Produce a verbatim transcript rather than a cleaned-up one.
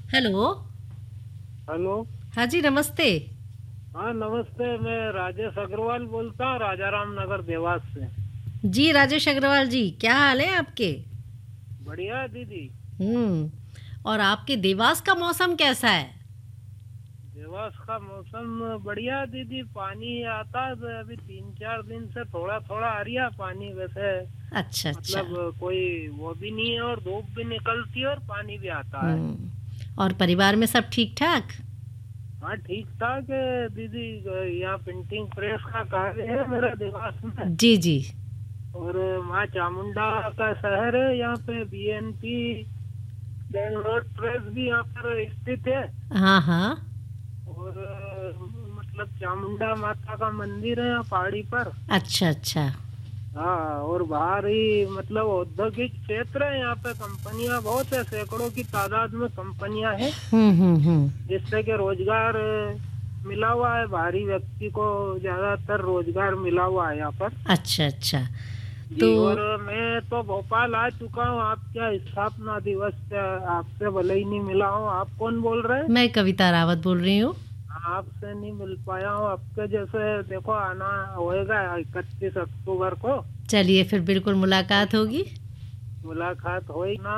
Hello. Hello. हाँ जी, नमस्ते। हाँ नमस्ते, मैं राजेश अग्रवाल बोलता हूँ, राजाराम नगर देवास से। जी राजेश अग्रवाल जी, क्या हाल है आपके? बढ़िया है दीदी। हम्म। और आपके देवास का मौसम कैसा है? देवास का मौसम बढ़िया है दीदी, पानी आता है तो अभी तीन चार दिन से थोड़ा थोड़ा आ रहा है पानी वैसे। अच्छा अच्छा। मतलब कोई वो भी नहीं है और धूप भी निकलती है और पानी भी आता है। हम्म। और परिवार में सब ठीक ठाक? हाँ ठीक ठाक है दीदी। यहाँ प्रिंटिंग प्रेस का कार्य है मेरा देवास में। जी जी। और माँ चामुंडा का शहर है यहाँ पे, बीएनपी बेंगलोर प्रेस भी यहाँ पर स्थित है। हाँ हाँ। और अ, मतलब चामुंडा माता का मंदिर है यहाँ पहाड़ी पर। अच्छा अच्छा। हाँ, और बाहर ही मतलब औद्योगिक क्षेत्र है यहाँ पे, कंपनियां बहुत है, सैकड़ों की तादाद में कंपनियां हैं, हम्म हम्म हम्म। जिससे कि रोजगार अ, मिला हुआ है, बाहरी व्यक्ति को ज्यादातर रोजगार मिला हुआ है यहाँ पर। अच्छा अच्छा। तो जी, और मैं तो भोपाल आ चुका हूँ आपके स्थापना दिवस पे, आपसे भले ही नहीं मिला हूँ। आप कौन बोल रहे हैं? मैं कविता रावत बोल रही हूँ। आपसे नहीं मिल पाया हूँ, आपके जैसे देखो आना होएगा इकतीस अक्टूबर को। चलिए फिर बिल्कुल मुलाकात होगी। मुलाकात होई ना।